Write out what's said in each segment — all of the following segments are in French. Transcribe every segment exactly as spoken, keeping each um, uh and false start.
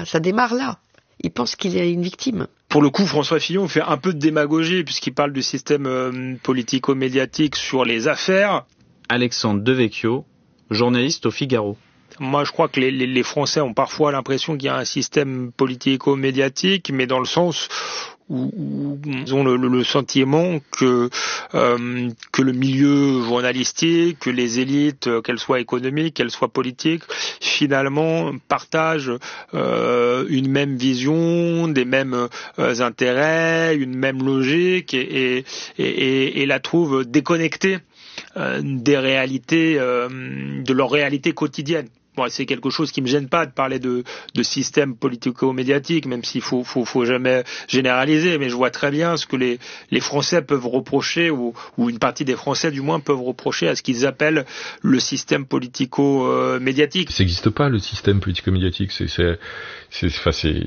là, ça démarre là. Il pense qu'il est une victime. Pour le coup, François Fillon fait un peu de démagogie puisqu'il parle du système euh, politico-médiatique sur les affaires. Alexandre Devecchio, journaliste au Figaro. Moi, je crois que les, les, les Français ont parfois l'impression qu'il y a un système politico-médiatique, mais dans le sens où, où ils ont le, le, le sentiment que euh, que le milieu journalistique, que les élites, qu'elles soient économiques, qu'elles soient politiques, finalement partagent euh, une même vision, des mêmes euh, intérêts, une même logique, et, et, et, et la trouvent déconnectée euh, des réalités, euh, de leur réalité quotidienne. Bon, c'est quelque chose qui me gêne pas de parler de, de système politico-médiatique, même s'il faut, faut, faut jamais généraliser, mais je vois très bien ce que les, les Français peuvent reprocher, ou, ou une partie des Français du moins peuvent reprocher à ce qu'ils appellent le système politico-médiatique. Ça n'existe pas, le système politico-médiatique, c'est, c'est, c'est, enfin, c'est,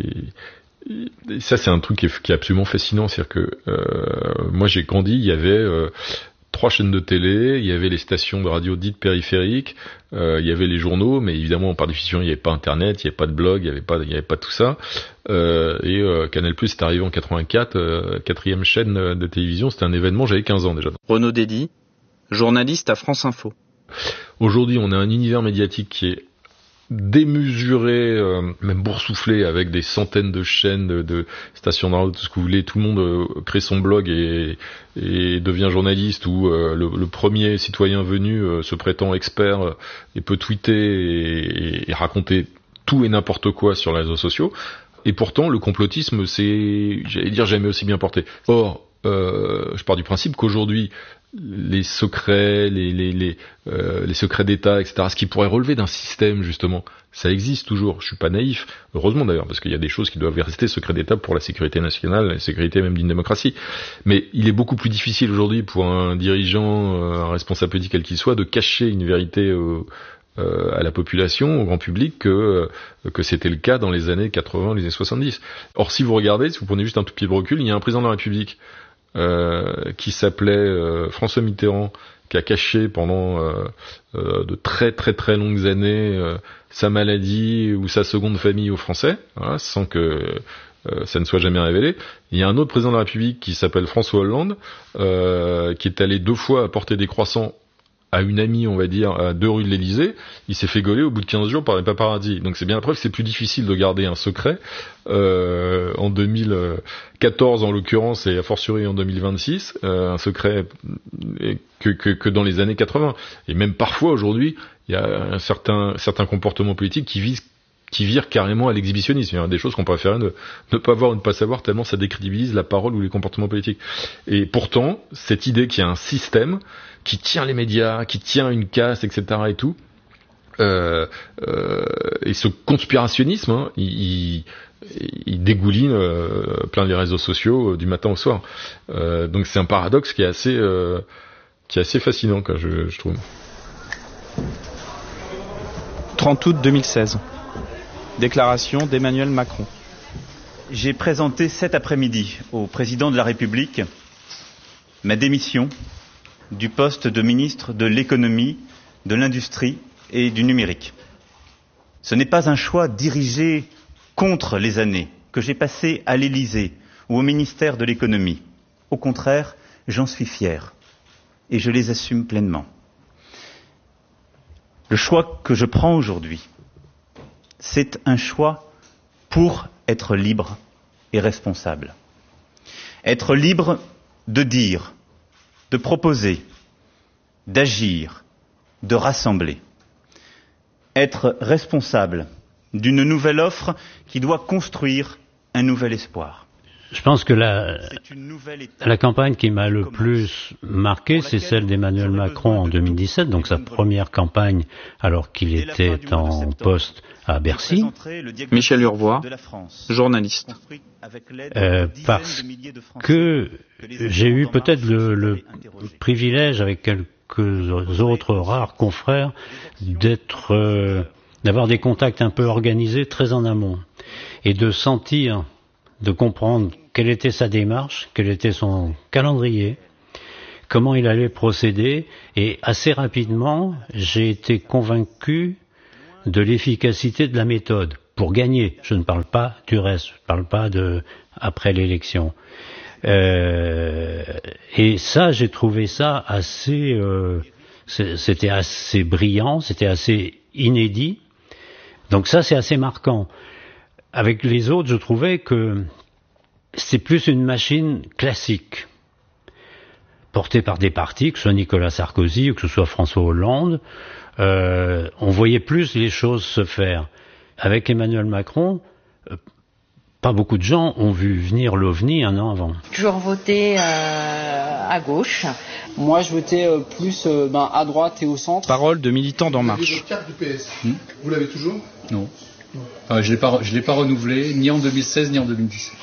ça c'est un truc qui est, qui est absolument fascinant, c'est-à-dire que, euh, moi j'ai grandi, il y avait, euh, trois chaînes de télé, il y avait les stations de radio dites périphériques, euh, il y avait les journaux, mais évidemment par définition il n'y avait pas Internet, il n'y avait pas de blog, il n'y avait pas, il n'y avait pas tout ça. Euh, et euh, Canal+ est arrivé en quatre-vingt-quatre, euh, quatrième chaîne de télévision, c'était un événement, j'avais quinze ans déjà. Renaud Dédy, journaliste à France Info. Aujourd'hui, on a un univers médiatique qui est démesuré, euh, même boursouflé, avec des centaines de chaînes, de, de stations de radio, tout ce que vous voulez. Tout le monde euh, crée son blog et, et devient journaliste, ou euh, le, le premier citoyen venu euh, se prétend expert euh, et peut tweeter et, et raconter tout et n'importe quoi sur les réseaux sociaux. Et pourtant, le complotisme, c'est, j'allais dire, jamais aussi bien porté. Or, euh, je pars du principe qu'aujourd'hui, les secrets, les les les, euh, les secrets d'État, et cetera. Ce qui pourrait relever d'un système, justement, ça existe toujours. Je suis pas naïf, heureusement d'ailleurs, parce qu'il y a des choses qui doivent rester secrets d'État pour la sécurité nationale, la sécurité même d'une démocratie. Mais il est beaucoup plus difficile aujourd'hui pour un dirigeant, un responsable politique quel qu'il soit, de cacher une vérité euh, euh, à la population, au grand public, que euh, que c'était le cas dans les années quatre-vingts, les années soixante-dix. Or, si vous regardez, si vous prenez juste un tout petit peu de recul, il y a un président de la République Euh, qui s'appelait euh, François Mitterrand, qui a caché pendant euh, euh, de très très très longues années euh, sa maladie ou sa seconde famille aux Français, voilà, sans que euh, ça ne soit jamais révélé. Il y a un autre président de la République qui s'appelle François Hollande, euh, qui est allé deux fois apporter des croissants à une amie, on va dire, à deux rues de l'Élysée. Il s'est fait gauler au bout de quinze jours par les paparazzis. Donc c'est bien la preuve que c'est plus difficile de garder un secret euh, en deux mille quatorze en l'occurrence, et a fortiori en deux mille vingt-six, euh, un secret que, que, que dans les années quatre-vingts. Et même parfois aujourd'hui, il y a un certain, certains comportements politiques qui visent qui virent carrément à l'exhibitionnisme. Il y a des choses qu'on préférait ne, ne pas voir ou ne pas savoir, tellement ça décrédibilise la parole ou les comportements politiques. Et pourtant, cette idée qu'il y a un système qui tient les médias, qui tient une caste, et cetera et tout, euh, euh, et ce conspirationnisme, hein, il, il, il dégouline euh, plein les réseaux sociaux euh, du matin au soir. Euh, donc c'est un paradoxe qui est assez, euh, qui est assez fascinant, quoi, je, je trouve. trente août deux mille seize. Déclaration d'Emmanuel Macron. J'ai présenté cet après-midi au président de la République ma démission du poste de ministre de l'économie, de l'industrie et du numérique. Ce n'est pas un choix dirigé contre les années que j'ai passées à l'Élysée ou au ministère de l'économie. Au contraire, j'en suis fier et je les assume pleinement. Le choix que je prends aujourd'hui, c'est un choix pour être libre et responsable. Être libre de dire, de proposer, d'agir, de rassembler. Être responsable d'une nouvelle offre qui doit construire un nouvel espoir. Je pense que la, la campagne qui m'a le plus marqué, c'est celle d'Emmanuel Macron en deux mille dix-sept, donc sa première campagne alors qu'il était en poste à Bercy. Michel Urvois, journaliste. Euh, parce que j'ai eu peut-être le, le privilège, avec quelques autres rares confrères, d'être, euh, d'avoir des contacts un peu organisés très en amont et de sentir, de comprendre quelle était sa démarche, quel était son calendrier, comment il allait procéder, et assez rapidement, j'ai été convaincu de l'efficacité de la méthode. pour gagner. Je ne parle pas du reste, je ne parle pas de après l'élection. Euh, et ça, j'ai trouvé ça assez, euh, c'était assez brillant, c'était assez inédit. Donc ça, c'est assez marquant. Avec les autres, je trouvais que c'est plus une machine classique, portée par des partis, que ce soit Nicolas Sarkozy ou que ce soit François Hollande. Euh, on voyait plus les choses se faire. Avec Emmanuel Macron, euh, pas beaucoup de gens ont vu venir l'OVNI un an avant. Toujours voté euh, à gauche. Moi, je votais euh, plus euh, ben, à droite et au centre. Parole de militants d'En Marche. Vous avez votre carte du P S. Hmm Vous l'avez toujours ? Non. Enfin, je ne l'ai pas, je l'ai pas renouvelé, ni en deux mille seize, ni en deux mille dix-sept.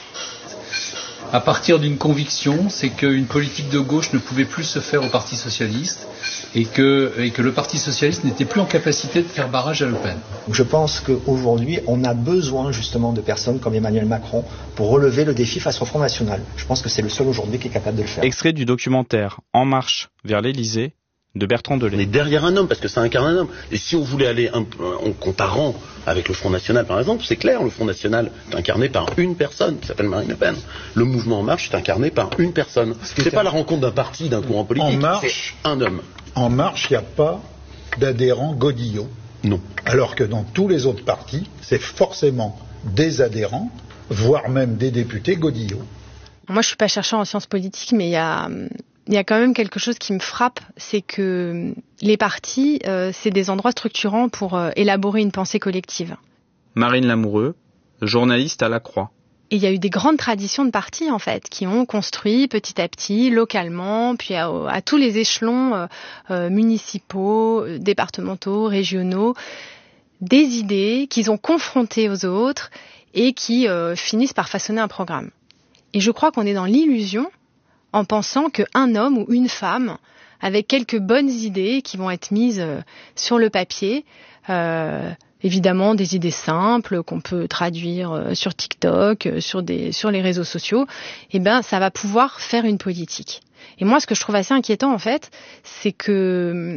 À partir d'une conviction, c'est qu'une politique de gauche ne pouvait plus se faire au Parti socialiste et que, et que le Parti socialiste n'était plus en capacité de faire barrage à Le Pen. Je pense qu'aujourd'hui, on a besoin justement de personnes comme Emmanuel Macron pour relever le défi face au Front National. Je pense que c'est le seul aujourd'hui qui est capable de le faire. Extrait du documentaire En Marche vers l'Élysée de Bertrand Delay. On est derrière un homme parce que ça incarne un homme. Et si on voulait aller un, en compte à rang avec le Front National, par exemple, c'est clair, le Front National est incarné par une personne qui s'appelle Marine Le Pen. Le mouvement En Marche est incarné par une personne. C'est pas la rencontre d'un parti, d'un courant politique, c'est un homme. En Marche, il n'y a pas d'adhérents Godillot. Non. Alors que dans tous les autres partis, c'est forcément des adhérents, voire même des députés Godillot. Moi, je suis pas chercheur en sciences politiques, mais il y a... Il y a quand même quelque chose qui me frappe, c'est que les partis, euh, c'est des endroits structurants pour euh, élaborer une pensée collective. Marine Lamoureux, journaliste à La Croix. Et il y a eu des grandes traditions de partis, en fait, qui ont construit petit à petit, localement, puis à, à tous les échelons euh, euh, municipaux, départementaux, régionaux, des idées qu'ils ont confrontées aux autres et qui euh, finissent par façonner un programme. Et je crois qu'on est dans l'illusion en pensant qu'un homme ou une femme, avec quelques bonnes idées qui vont être mises sur le papier, euh, évidemment des idées simples qu'on peut traduire sur TikTok, sur, des, sur les réseaux sociaux, eh ben, ça va pouvoir faire une politique. Et moi, ce que je trouve assez inquiétant, en fait, c'est que...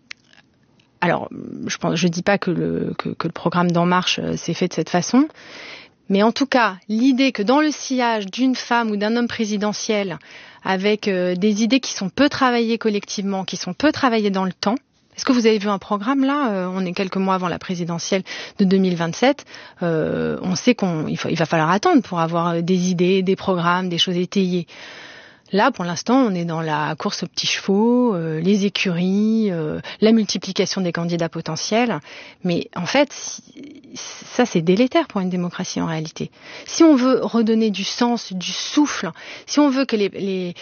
Alors, je pense, je dis pas que le, que, que le programme d'En Marche s'est fait de cette façon, mais en tout cas, l'idée que dans le sillage d'une femme ou d'un homme présidentiel, avec euh, des idées qui sont peu travaillées collectivement, qui sont peu travaillées dans le temps. Est-ce que vous avez vu un programme là euh, On est quelques mois avant la présidentielle de deux mille vingt-sept. Euh, on sait qu'on, il, faut, il va falloir attendre pour avoir des idées, des programmes, des choses étayées. Là, pour l'instant, on est dans la course aux petits chevaux, euh, les écuries, euh, la multiplication des candidats potentiels. Mais en fait, si, ça, c'est délétère pour une démocratie en réalité. Si on veut redonner du sens, du souffle, si on veut que les, les,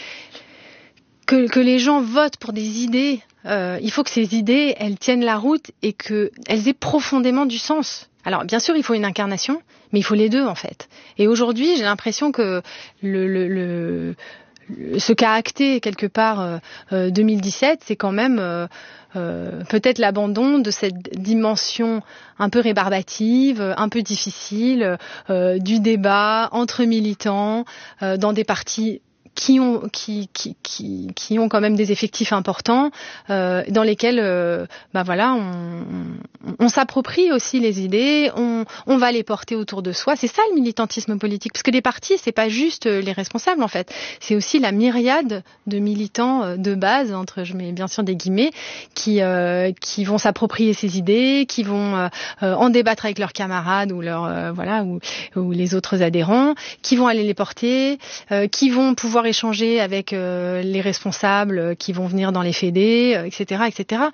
que, que les gens votent pour des idées, euh, il faut que ces idées, elles tiennent la route et qu'elles aient profondément du sens. Alors, bien sûr, il faut une incarnation, mais il faut les deux, en fait. Et aujourd'hui, j'ai l'impression que le... le, le ce qu'a acté quelque part euh, deux mille dix-sept, c'est quand même euh, euh, peut-être l'abandon de cette dimension un peu rébarbative, un peu difficile, euh, du débat entre militants euh, dans des partis qui ont qui qui qui qui ont quand même des effectifs importants, euh, dans lesquels euh, bah voilà on, on, on s'approprie aussi les idées, on on va les porter autour de soi. C'est ça le militantisme politique, parce que les partis c'est pas juste les responsables en fait, c'est aussi la myriade de militants de base, entre je mets bien sûr des guillemets, qui euh, qui vont s'approprier ces idées, qui vont euh, en débattre avec leurs camarades ou leurs euh, voilà ou ou les autres adhérents, qui vont aller les porter, euh, qui vont pouvoir échanger avec euh, les responsables qui vont venir dans les fédés, euh, et cetera, et cetera.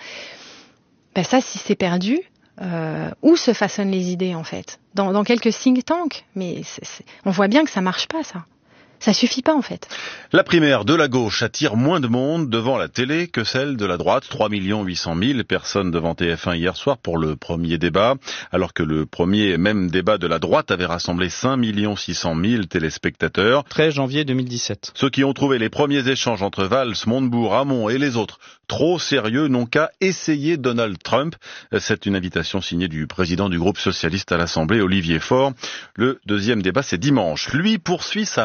Ben ça, si c'est perdu, euh, où se façonnent les idées en fait ? Dans, dans quelques think tanks, mais c'est, c'est, on voit bien que ça marche pas, ça. Ça suffit pas en fait. La primaire de la gauche attire moins de monde devant la télé que celle de la droite. trois millions huit cent mille personnes devant T F un hier soir pour le premier débat, alors que le premier même débat de la droite avait rassemblé cinq millions six cent mille téléspectateurs. treize janvier deux mille dix-sept. Ceux qui ont trouvé les premiers échanges entre Valls, Montebourg, Hamon et les autres trop sérieux n'ont qu'à essayer Donald Trump. C'est une invitation signée du président du groupe socialiste à l'Assemblée, Olivier Faure. Le deuxième débat, c'est dimanche. Lui poursuit sa marche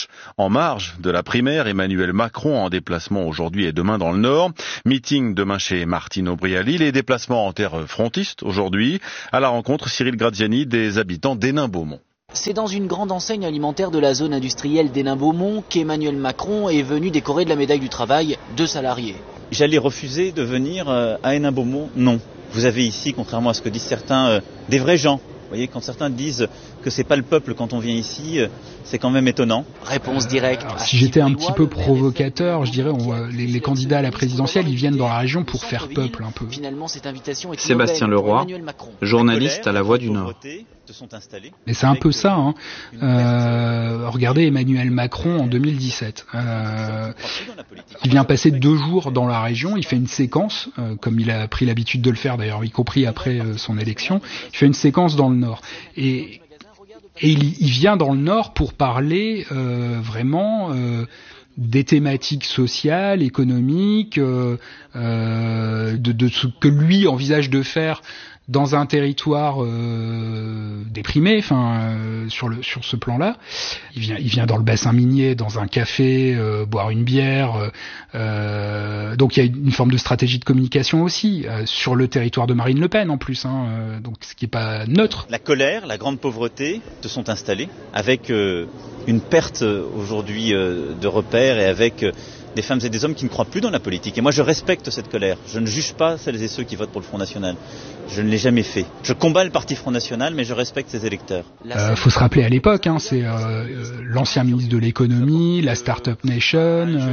En marge de la primaire, Emmanuel Macron en déplacement aujourd'hui et demain dans le Nord. Meeting demain chez Martine Aubry à Lille et déplacement en terre frontiste aujourd'hui. À la rencontre, Cyril Graziani des habitants d'Hénin-Beaumont. C'est dans une grande enseigne alimentaire de la zone industrielle d'Hénin-Beaumont qu'Emmanuel Macron est venu décorer de la médaille du travail deux salariés. J'allais refuser de venir à Hénin-Beaumont? Non. Vous avez ici, contrairement à ce que disent certains, des vrais gens. Vous voyez, quand certains disent que c'est pas le peuple quand on vient ici, c'est quand même étonnant. Réponse directe. Alors, si j'étais un petit peu provocateur, je dirais on, les, les candidats à la présidentielle, ils viennent dans la région pour faire peuple un peu. Sébastien Leroy, journaliste à La Voix du Nord. Et c'est un peu ça. Hein. Euh, regardez Emmanuel Macron en deux mille dix-sept. Euh, il vient passer deux jours dans la région, il fait une séquence, euh, comme il a pris l'habitude de le faire d'ailleurs, y compris après euh, son élection. Il fait une séquence dans le Nord. Et, et il, il vient dans le Nord pour parler euh, vraiment... Euh, des thématiques sociales, économiques, euh, euh, de, de ce que lui envisage de faire dans un territoire euh, déprimé, enfin euh, sur le sur ce plan-là. Il vient il vient dans le bassin minier, dans un café, euh, boire une bière. Euh, donc il y a une forme de stratégie de communication aussi euh, sur le territoire de Marine Le Pen en plus. Hein, euh, donc ce qui est pas neutre. La colère, la grande pauvreté se sont installées avec euh, une perte aujourd'hui euh, de repères et avec euh, des femmes et des hommes qui ne croient plus dans la politique. Et moi, je respecte cette colère. Je ne juge pas celles et ceux qui votent pour le Front National. Je ne l'ai jamais fait. Je combats le parti Front National, mais je respecte ses électeurs. Il euh, faut se rappeler à l'époque, hein, c'est euh, l'ancien ministre de l'économie, la Startup Nation,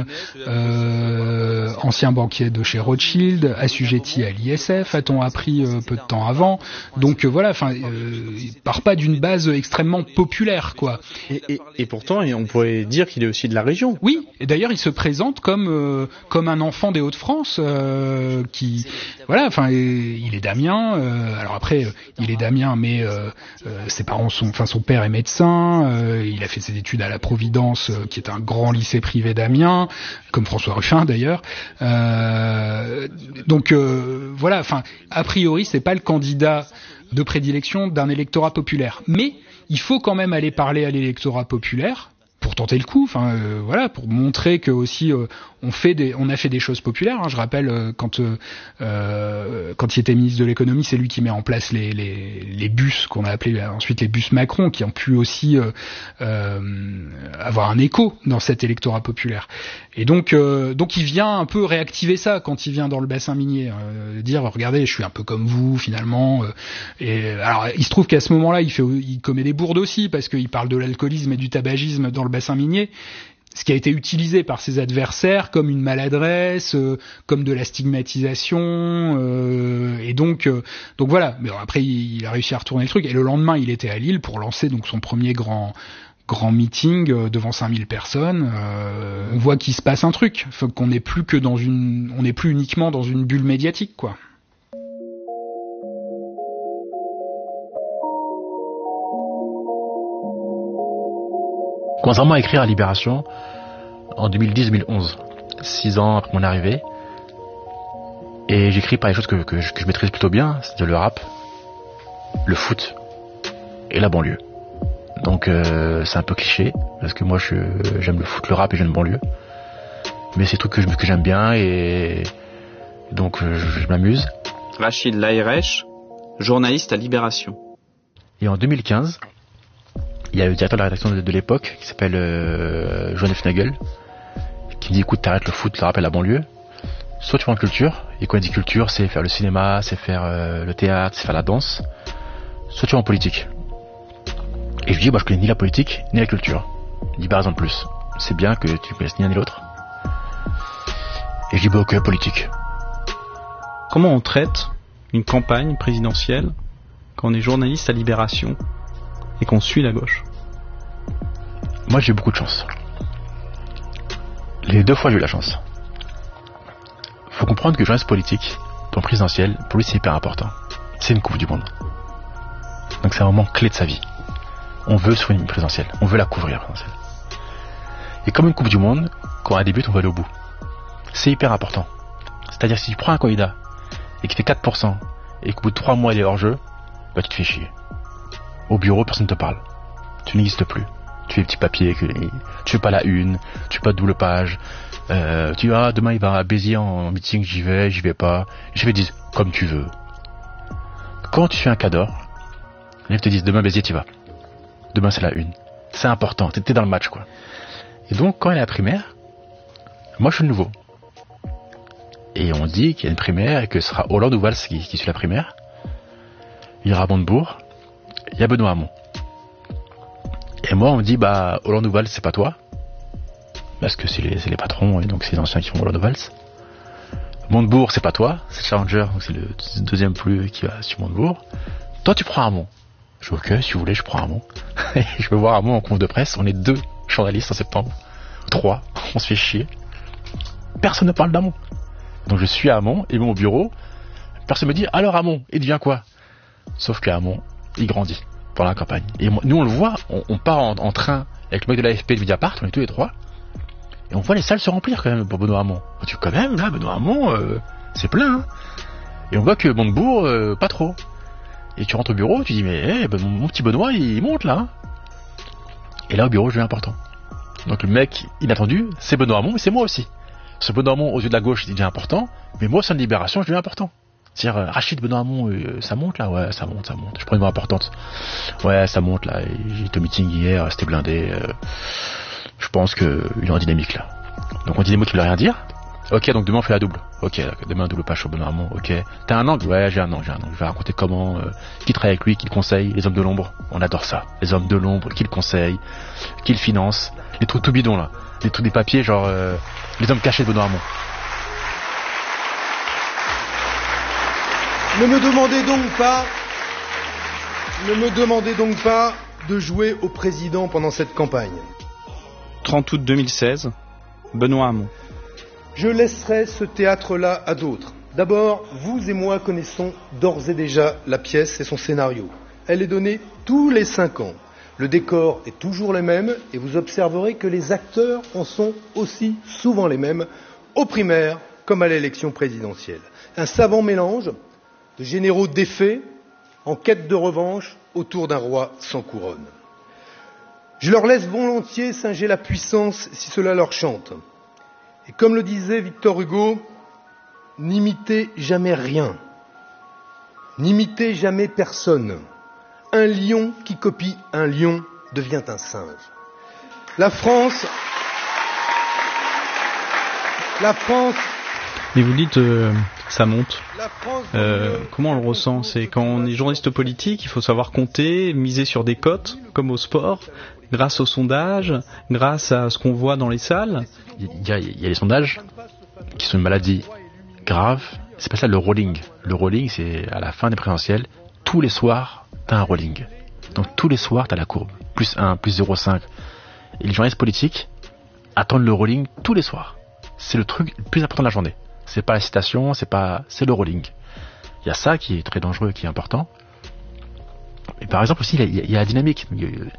euh, ancien banquier de chez Rothschild, assujetti à l'I S F, a-t-on appris euh, peu de temps avant. Donc euh, voilà, enfin, euh, il part pas d'une base extrêmement populaire, quoi. Et, et, et pourtant, on pourrait dire qu'il est aussi de la région. Oui, et d'ailleurs, il se présente comme euh, comme un enfant des Hauts-de-France euh, qui voilà enfin il est d'Amiens euh, alors après il est d'Amiens mais euh, euh, ses parents sont enfin son père est médecin, euh, il a fait ses études à la Providence euh, qui est un grand lycée privé d'Amiens comme François Ruffin d'ailleurs euh, donc euh, voilà enfin a priori c'est pas le candidat de prédilection d'un électorat populaire mais il faut quand même aller parler à l'électorat populaire pour tenter le coup, enfin euh, voilà, pour montrer que aussi euh, on fait des, on a fait des choses populaires. Hein. Je rappelle euh, quand euh, euh, quand il était ministre de l'économie, c'est lui qui met en place les les, les bus qu'on a appelés ensuite les bus Macron, qui ont pu aussi euh, euh, avoir un écho dans cet électorat populaire. Et donc euh, donc il vient un peu réactiver ça quand il vient dans le bassin minier, euh, dire regardez, je suis un peu comme vous finalement. Euh, et alors il se trouve qu'à ce moment-là, il fait, il commet des bourdes aussi parce qu'il parle de l'alcoolisme et du tabagisme dans le bassin minier, ce qui a été utilisé par ses adversaires comme une maladresse, euh, comme de la stigmatisation, euh, et donc euh, donc voilà. Mais après il, il a réussi à retourner le truc et le lendemain il était à Lille pour lancer donc son premier grand grand meeting euh, devant cinq mille personnes. Euh, on voit qu'il se passe un truc, faut qu'on n'est plus que dans une, on n'est plus uniquement dans une bulle médiatique quoi. Contrairement à écrire à Libération en deux mille dix deux mille onze, six ans après mon arrivée, et j'écris par les choses que, que, je, que je maîtrise plutôt bien, c'est le rap, le foot et la banlieue. Donc euh, c'est un peu cliché, parce que moi je, j'aime le foot, le rap et j'aime la banlieue, mais c'est des trucs que, je, que j'aime bien et donc je, je m'amuse. Rachid Laïrech, journaliste à Libération. Et en deux mille quinze, il y a le directeur de la rédaction de, de l'époque qui s'appelle euh, Joseph Nagel qui me dit écoute, t'arrêtes le foot, le rap et la banlieue, soit tu prends culture, et quand il dit culture c'est faire le cinéma, c'est faire euh, le théâtre, c'est faire la danse, soit tu vas en politique. Et je lui dis bah je connais ni la politique ni la culture. Il dit bah raison de plus, c'est bien que tu connaisses ni l'un ni l'autre. Et je dis bah ok, politique. Comment on traite une campagne présidentielle quand on est journaliste à Libération et qu'on suit la gauche? Moi j'ai eu beaucoup de chance. Les deux fois j'ai eu la chance. Faut comprendre que le journaliste politique, pour le présidentiel, pour lui c'est hyper important. C'est une coupe du monde. Donc c'est un moment clé de sa vie. On veut sur une présidentielle, on veut la couvrir la présidentielle. Et comme une coupe du monde, quand on débute on va aller au bout. C'est hyper important. C'est-à-dire si tu prends un candidat et qu'il fait quatre pour cent et qu'au bout de trois mois il est hors jeu, bah tu te fais chier. Au bureau, personne ne te parle. Tu n'existes plus. Tu fais les petits papiers, que, tu fais pas la une, tu fais pas de double page. Euh, tu dis, ah, demain il va à Béziers en meeting, j'y vais, j'y vais pas. Les chefs disent, comme tu veux. Quand tu fais un cadre, les chefs te disent, demain Béziers, tu vas. Demain c'est la une. C'est important, t'es dans le match, quoi. Et donc, quand il y a la primaire, moi je suis le nouveau. Et on dit qu'il y a une primaire et que ce sera Hollande ou Valls qui, qui suit la primaire. Il y aura Montebourg, il y a Benoît Hamon. Et moi on me dit, bah Hollande ou Valls c'est pas toi. Parce que c'est les, c'est les patrons et donc c'est les anciens qui font Hollande ou Valls. Montebourg c'est pas toi, c'est Challenger, donc c'est le deuxième plus qui va sur Montebourg. Toi tu prends Hamon. Je dis ok, si vous voulez je prends Hamon. Et je vais voir Hamon en conf de presse, on est deux journalistes en septembre. Trois, on se fait chier. Personne ne parle d'Hamon. Donc je suis à Hamon, et mon bureau, personne me dit, alors Hamon, il devient quoi? Sauf qu'à Hamon, il grandit pendant la campagne. Et moi, nous on le voit, on, on part en, en train avec le mec de l'A F P de Mediapart, on est tous les trois, et on voit les salles se remplir quand même pour Benoît Hamon. On dit quand même, là, Benoît Hamon, euh, c'est plein. Hein. Et on voit que Montebourg, euh, pas trop. Et tu rentres au bureau, tu dis, mais hey, ben, mon, mon petit Benoît, il monte là. Hein. Et là au bureau, je deviens important. Donc le mec inattendu, c'est Benoît Hamon, mais c'est moi aussi. Ce Benoît Hamon aux yeux de la gauche, il devient important, mais moi, au sein de Libération, je deviens important. C'est-à-dire, euh, Rachid Benoît Hamon, euh, ça monte là? Ouais, ça monte, ça monte. Je prends une voix importante. Ouais, ça monte là. J'ai été au meeting hier, c'était blindé. Euh, je pense qu'il est en dynamique là. Donc on dit des mots qui veulent rien dire. Ok, donc demain on fait la double. Ok, demain double page sur Benoît Hamon. Ok. T'as un angle? Ouais, j'ai un angle, j'ai un angle. Je vais raconter comment, euh, qui travaille avec lui, qui le conseille, les hommes de l'ombre. On adore ça. Les hommes de l'ombre, qui le conseillent, qui le financent. Les trucs tout bidons là. Les trucs des papiers, genre euh, les hommes cachés de Benoît Hamon. Ne me demandez donc pas, ne me demandez donc pas de jouer au président pendant cette campagne. trente août deux mille seize, Benoît Hamon. Je laisserai ce théâtre-là à d'autres. D'abord, vous et moi connaissons d'ores et déjà la pièce et son scénario. Elle est donnée tous les cinq ans. Le décor est toujours le même et vous observerez que les acteurs en sont aussi souvent les mêmes, aux primaires comme à l'élection présidentielle. Un savant mélange de généraux défaits en quête de revanche autour d'un roi sans couronne. Je leur laisse volontiers singer la puissance si cela leur chante. Et comme le disait Victor Hugo, n'imitez jamais rien, n'imitez jamais personne. Un lion qui copie un lion devient un singe. La France... La France... Et vous dites, euh, ça monte. Euh, comment on le ressent? C'est quand on est journaliste politique, il faut savoir compter, miser sur des cotes, comme au sport, grâce aux sondages, grâce à ce qu'on voit dans les salles. Il y a, il y a les sondages qui sont une maladie grave. C'est pas ça le rolling. Le rolling, c'est à la fin des présidentielles, tous les soirs, t'as un rolling. Donc tous les soirs, t'as la courbe. Plus un, plus zéro virgule cinq. Et les journalistes politiques attendent le rolling tous les soirs. C'est le truc le plus important de la journée. C'est pas la citation, c'est pas, c'est le rolling. Il y a ça qui est très dangereux, qui est important. Et par exemple aussi, il y a, il y a la dynamique.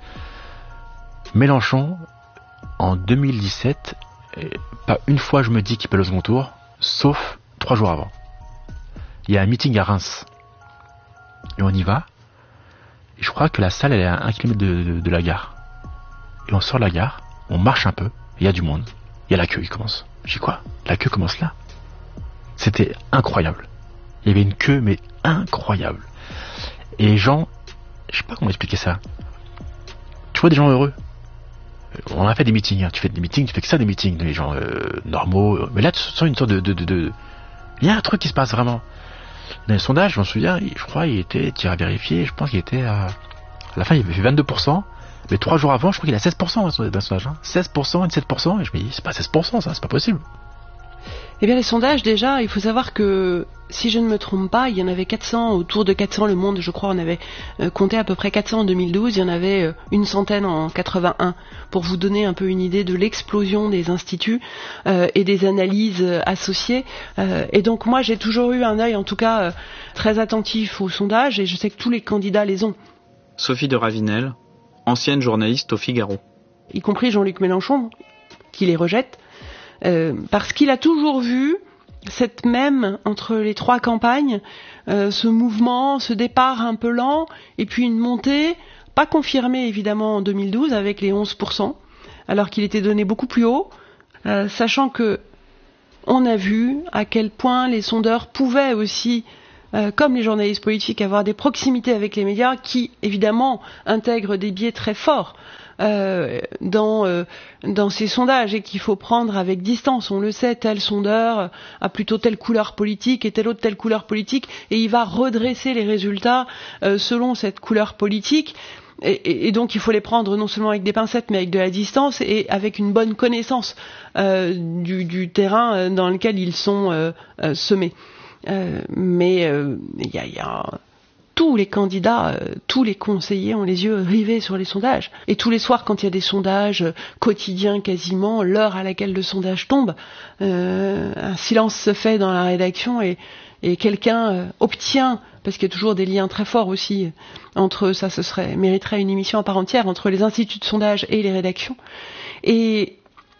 Mélenchon, en deux mille dix-sept, pas une fois je me dis qu'il peut le second tour, sauf trois jours avant. Il y a un meeting à Reims. Et on y va. Et je crois que la salle elle est à un kilomètre de, de, de la gare. Et on sort de la gare, on marche un peu, il y a du monde. Il y a la queue qui commence. Je dis quoi? La queue commence là? C'était incroyable. Il y avait une queue, mais incroyable. Et les gens, je sais pas comment expliquer ça. Tu vois des gens heureux. On a fait des meetings, hein. Tu fais des meetings, tu fais que ça des meetings, des gens euh, normaux. Mais là, tu sens une sorte de, de, de, de... Il y a un truc qui se passe vraiment. Dans les sondages, je m'en souviens, je crois il était, tu iras vérifier, je pense qu'il était à... à la fin, il avait fait vingt-deux pour cent. Mais trois jours avant, je crois qu'il a seize pour cent dans le sondage. Hein. seize pour cent et dix-sept pour cent. Et je me dis, c'est pas seize pour cent ça, c'est pas possible. Eh bien, les sondages, déjà, il faut savoir que, si je ne me trompe pas, il y en avait quatre cents, autour de quatre cents, Le Monde, je crois, on avait euh, compté à peu près quatre cents en deux mille douze, il y en avait euh, une centaine en quatre-vingt-un, pour vous donner un peu une idée de l'explosion des instituts euh, et des analyses euh, associées. Euh, et donc, moi, j'ai toujours eu un œil, en tout cas, euh, très attentif aux sondages, et je sais que tous les candidats les ont. Sophie de Ravinel, ancienne journaliste au Figaro. Y compris Jean-Luc Mélenchon, qui les rejette. Euh, parce qu'il a toujours vu cette même, entre les trois campagnes, euh, ce mouvement, ce départ un peu lent, et puis une montée pas confirmé évidemment en deux mille douze avec les onze pour cent, alors qu'il était donné beaucoup plus haut, euh, sachant que on a vu à quel point les sondeurs pouvaient aussi, euh, comme les journalistes politiques, avoir des proximités avec les médias qui, évidemment, intègrent des biais très forts euh, dans, euh, dans ces sondages et qu'il faut prendre avec distance. On le sait, tel sondeur a plutôt telle couleur politique et tel autre telle couleur politique, et il va redresser les résultats euh, selon cette couleur politique. Et, et, et donc il faut les prendre non seulement avec des pincettes mais avec de la distance et avec une bonne connaissance euh, du, du terrain dans lequel ils sont euh, euh, semés. Euh, mais il euh, y, a, y a tous les candidats, euh, tous les conseillers ont les yeux rivés sur les sondages. Et tous les soirs, quand il y a des sondages quotidiens quasiment, l'heure à laquelle le sondage tombe, euh, un silence se fait dans la rédaction et, et quelqu'un euh, obtient, parce qu'il y a toujours des liens très forts aussi entre, ça ce serait mériterait une émission à part entière, entre les instituts de sondage et les rédactions. Et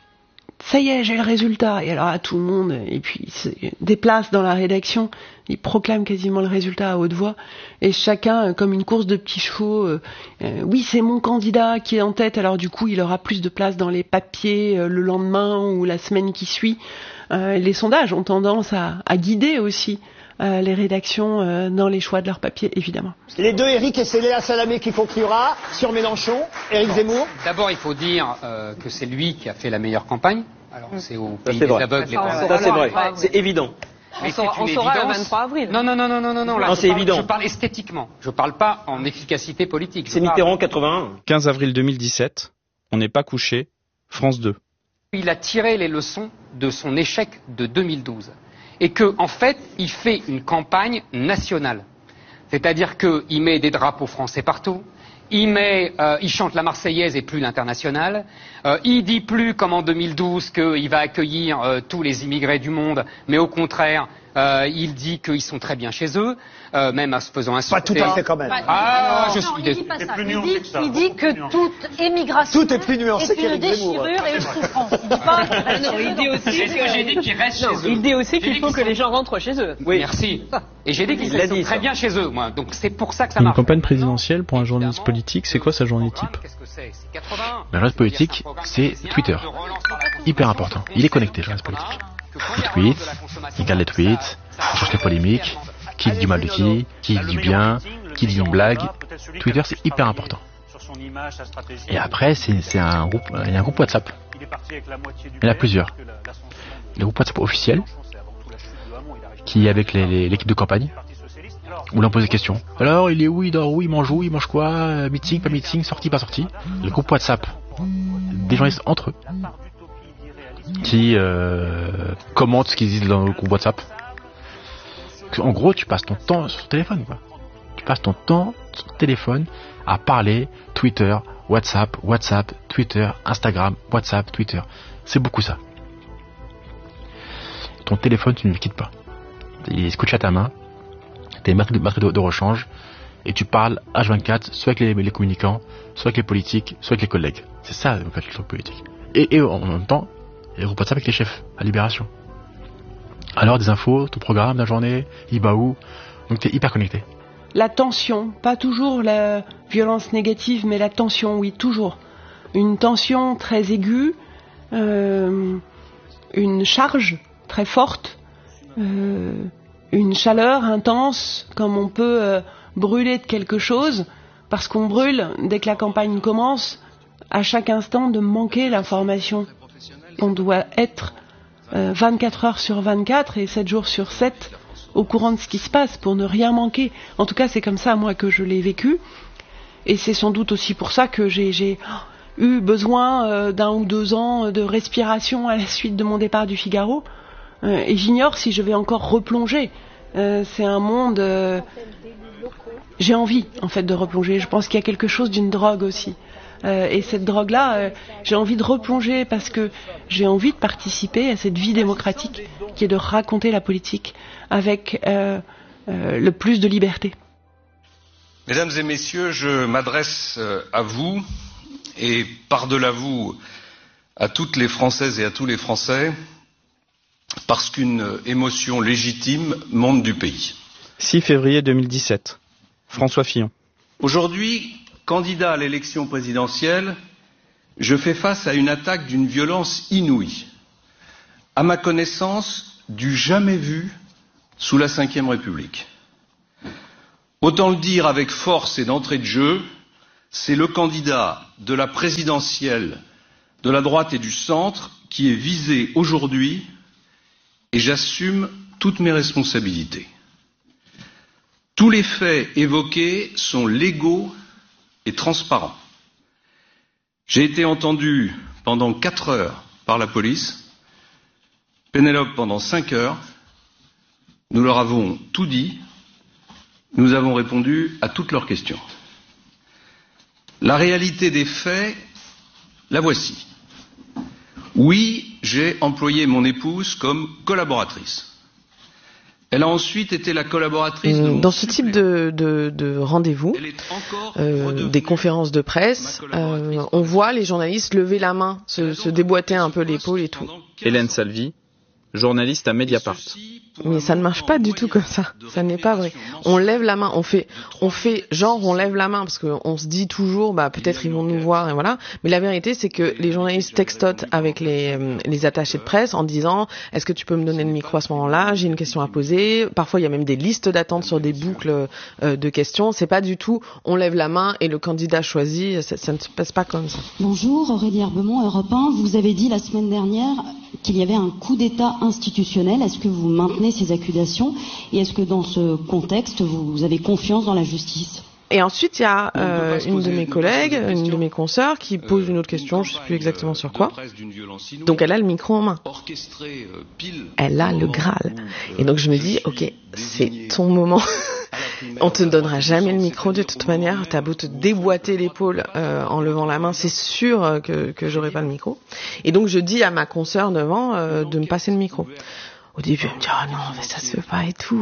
ça y est, j'ai le résultat. Et alors à tout le monde, et puis il se déplace dans la rédaction, il proclame quasiment le résultat à haute voix, et chacun, comme une course de petits chevaux, euh, euh, oui c'est mon candidat qui est en tête, alors du coup il aura plus de place dans les papiers euh, le lendemain ou la semaine qui suit. Euh, les sondages ont tendance à, à guider aussi Euh, les rédactions euh, dans les choix de leurs papiers, évidemment. Les deux Éric et c'est Léa Salamé qui conclura sur Mélenchon. Éric Zemmour. D'abord, il faut dire euh, que c'est lui qui a fait la meilleure campagne. Alors, c'est au pays des aveugles. Ça, c'est vrai. C'est évident. Mais on saura, c'est une on saura évidence. le vingt-trois avril. Non, non, non, non, non, non, non. Là, non, je c'est parle, évident. Je parle esthétiquement. Je parle pas en efficacité politique. C'est Mitterrand quatre-vingt-un. quinze avril deux mille dix-sept. On n'est pas couché. France deux. Il a tiré les leçons de son échec de deux mille douze. Et que, en fait, il fait une campagne nationale. C'est-à-dire qu'il met des drapeaux français partout, il, met, euh, il chante la Marseillaise et plus l'Internationale, euh, il dit plus, comme en deux mille douze, qu'il va accueillir euh, tous les immigrés du monde, mais au contraire, euh, il dit qu'ils sont très bien chez eux, euh, même en se faisant insulter. Pas tout à fait quand même. Ah, non, je non, suis il dit pas ça. Il dit, il dit que toute émigration tout est, plus nuancé est une déchirure et une souffrance. Il dit pas. Non, il dit aussi que j'ai dit qu'ils restent chez eux. Il dit aussi qu'il faut que les gens rentrent chez eux. Oui. Merci. Et j'ai dit qu'ils sont dit, très ça. bien chez eux, moi. Donc c'est pour ça que ça Une marche. campagne présidentielle pour un journaliste politique, c'est quoi sa journée type? Le journaliste politique, c'est Twitter. Hyper important. Il est connecté, le journaliste politique. Il tweet, il regarde les tweets, il cherche les polémiques, qui dit du mal de qui, qui dit du bien, qui dit une blague. Twitter, c'est hyper important. Et après, c'est, c'est un groupe, il y a un groupe WhatsApp. Il y en a plusieurs. Le groupe WhatsApp officiel, qui est avec les, les, l'équipe de campagne, où l'on pose des questions. Alors, il est où, il dort où, il mange où, il mange quoi, euh, meeting, pas meeting, sortie, pas sortie. Le groupe WhatsApp, des journalistes entre eux, qui euh, commentent ce qu'ils disent dans le groupe WhatsApp. En gros, tu passes ton temps sur ton téléphone, quoi. Tu passes ton temps sur ton téléphone à parler Twitter, WhatsApp, WhatsApp, Twitter, Instagram, WhatsApp, Twitter. C'est beaucoup ça. Ton téléphone, tu ne le quittes pas. Il est scotché à ta main. T'as une batterie de, de rechange et tu parles H vingt-quatre, soit avec les, les communicants, soit avec les politiques, soit avec les collègues. C'est ça, en fait, le truc politique. Et, et en même temps, il y a le groupe WhatsApp avec les chefs, à Libération. Alors, des infos, ton programme de la journée, il va où. Donc, t'es hyper connecté. La tension, pas toujours la violence négative, mais la tension, oui, toujours. Une tension très aiguë, euh, une charge très forte, euh, une chaleur intense, comme on peut euh, brûler de quelque chose, parce qu'on brûle, dès que la campagne commence, à chaque instant de manquer l'information. On doit être euh, vingt-quatre heures sur vingt-quatre et sept jours sur sept au courant de ce qui se passe pour ne rien manquer. En tout cas, c'est comme ça, moi, que je l'ai vécu. Et c'est sans doute aussi pour ça que j'ai, j'ai eu besoin euh, d'un ou deux ans de respiration à la suite de mon départ du Figaro. Euh, et j'ignore si je vais encore replonger. Euh, c'est un monde... Euh, j'ai envie, en fait, de replonger. Je pense qu'il y a quelque chose d'une drogue aussi. Euh, et cette drogue-là, euh, j'ai envie de replonger parce que j'ai envie de participer à cette vie démocratique qui est de raconter la politique avec euh, euh, le plus de liberté. Mesdames et messieurs, je m'adresse à vous et par-delà vous à toutes les Françaises et à tous les Français parce qu'une émotion légitime monte du pays. six février deux mille dix-sept. François Fillon. Aujourd'hui, candidat à l'élection présidentielle, je fais face à une attaque d'une violence inouïe, à ma connaissance, du jamais vu sous la Cinquième République. Autant le dire avec force et d'entrée de jeu, c'est le candidat de la présidentielle de la droite et du centre qui est visé aujourd'hui et j'assume toutes mes responsabilités. Tous les faits évoqués sont légaux et transparents. J'ai été entendu pendant quatre heures par la police, Pénélope pendant cinq heures. Nous leur avons tout dit, nous avons répondu à toutes leurs questions. La réalité des faits, la voici. Oui, j'ai employé mon épouse comme collaboratrice. Elle a ensuite été la collaboratrice de mon Dans ce type de, de, de rendez-vous, euh, des conférences de presse, euh, on voit les journalistes lever la main, se, se déboîter un peu l'épaule et tout. Hélène Salvi, journaliste à Mediapart. Mais ça ne marche pas du tout comme ça. Ça n'est pas vrai. On lève la main, on fait, on fait genre on lève la main parce qu'on se dit toujours, bah peut-être ils vont nous voir et voilà. Mais la vérité c'est que les journalistes textotent avec les les attachés de presse en disant, est-ce que tu peux me donner le micro à ce moment-là ? J'ai une question à poser. Parfois il y a même des listes d'attente sur des boucles euh, de questions. C'est pas du tout, on lève la main et le candidat choisit. Ça, ça ne se passe pas comme ça. Bonjour, Aurélie Herbemont, Europe un. Vous avez dit la semaine dernière qu'il y avait un coup d'État institutionnel. Est-ce que vous maintenez ces accusations et est-ce que dans ce contexte vous avez confiance dans la justice ? Et ensuite il y a euh, une de mes collègues, une de mes consoeurs qui pose une autre question, je ne sais plus exactement sur quoi. Donc elle a le micro en main. Elle a le Graal. Et donc je me dis, ok, c'est ton moment. On te donnera jamais le micro de toute manière. T'as beau te déboîter l'épaule euh, en levant la main, c'est sûr que que j'aurai pas le micro. Et donc je dis à ma consoeur devant euh, de me passer le micro. Au début, elle me dit « Oh non, mais ça se fait pas et tout. »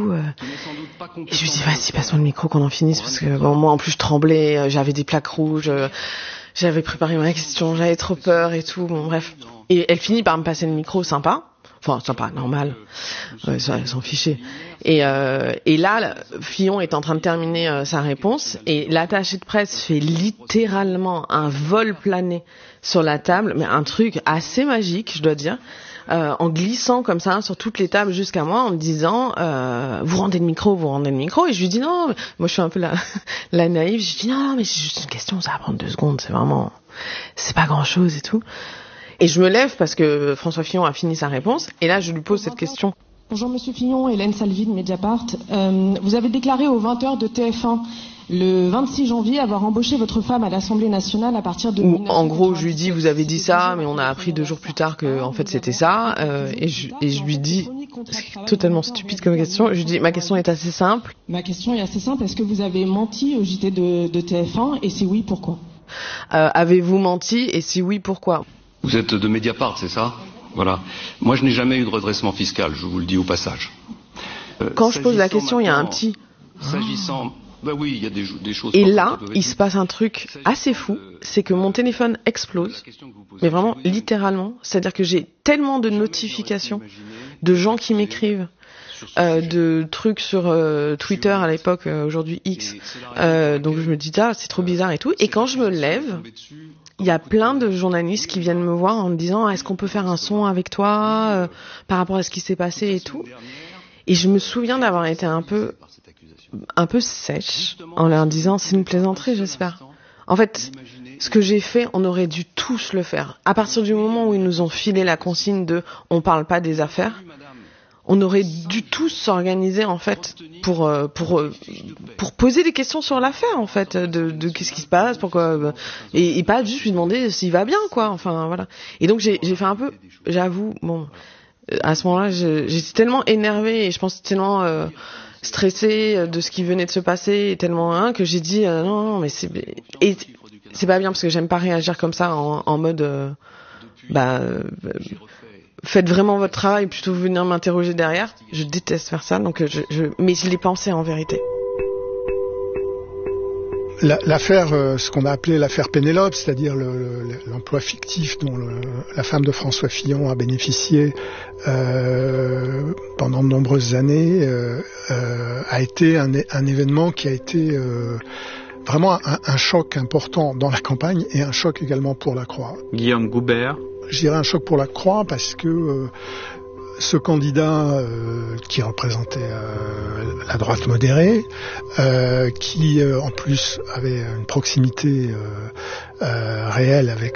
Et je lui dis « Vas-y, passe-moi le micro qu'on en finisse. » Parce que bon, moi, en plus, je tremblais, j'avais des plaques rouges, j'avais préparé ma question, j'avais trop peur et tout. Bon, bref. Et elle finit par me passer le micro sympa. Enfin, sympa, normal. Ouais, ça, elle s'en fichait. Et, euh, et là, Fillon est en train de terminer euh, sa réponse et l'attaché de presse fait littéralement un vol plané sur la table, mais un truc assez magique, je dois dire. Euh, en glissant comme ça sur toutes les tables jusqu'à moi en me disant euh, vous rendez le micro, vous rendez le micro et je lui dis non, moi je suis un peu la, la naïve, je lui dis non mais c'est juste une question, ça va prendre deux secondes, c'est vraiment c'est pas grand chose et tout. Et je me lève parce que François Fillon a fini sa réponse et là je lui pose cette question. Bonjour Monsieur Fillon, Hélène Salvi de Mediapart. Euh, vous avez déclaré aux vingt heures de T F un le vingt-six janvier avoir embauché votre femme à l'Assemblée nationale à partir de... Où, en gros, je lui dis, vous avez dit ça, mais on a appris deux jours plus tard que, en fait, c'était ça. Euh, et, je, et je lui dis, c'est totalement stupide comme question, je lui dis, ma question est assez simple. Ma question est assez simple, est-ce que vous avez menti au J T de, de T F un et si oui, pourquoi ? euh, Avez-vous menti et si oui, pourquoi ? Vous êtes de Mediapart, c'est ça ? Voilà. Moi, je n'ai jamais eu de redressement fiscal, je vous le dis au passage. Euh, Quand je pose la question, il y a un petit... S'agissant... Ben oui, il y a des, des choses. Et là, il se passe un truc assez fou, c'est que mon téléphone explose, mais vraiment littéralement. C'est-à-dire que j'ai tellement de notifications de gens qui m'écrivent, euh, de trucs sur euh, Twitter à l'époque, euh, aujourd'hui X. Euh, donc je me dis ah c'est trop bizarre et tout. Et quand je me lève, il y a plein de journalistes qui viennent me voir en me disant est-ce qu'on peut faire un son avec toi euh, par rapport à ce qui s'est passé et tout. Et je me souviens d'avoir été un peu un peu sèche en leur disant c'est une plaisanterie j'espère. En fait, ce que j'ai fait, on aurait dû tous le faire. À partir du moment où ils nous ont filé la consigne de on parle pas des affaires, on aurait dû tous s'organiser en fait pour pour pour poser des questions sur l'affaire en fait de de qu'est-ce qui se passe, pourquoi et, et pas juste lui demander s'il va bien quoi. Enfin voilà. Et donc j'ai j'ai fait un peu, j'avoue, bon à ce moment-là, je, j'étais tellement énervée et je pense tellement euh, stressée de ce qui venait de se passer et tellement hein, que j'ai dit euh, non, non mais c'est et c'est pas bien parce que j'aime pas réagir comme ça en, en mode euh, bah euh, faites vraiment votre travail plutôt que venir m'interroger derrière. Je déteste faire ça donc je, je mais je l'ai pensé en vérité. La, l'affaire, euh, ce qu'on a appelé l'affaire Pénélope, c'est-à-dire le, le, l'emploi fictif dont le, la femme de François Fillon a bénéficié euh, pendant de nombreuses années, euh, euh, a été un, un événement qui a été euh, vraiment un, un choc important dans la campagne et un choc également pour la Croix. Guillaume Goubert. Je dirais un choc pour la Croix parce que euh, ce candidat euh, qui représentait euh, la droite modérée, euh, qui euh, en plus avait une proximité euh, euh, réelle avec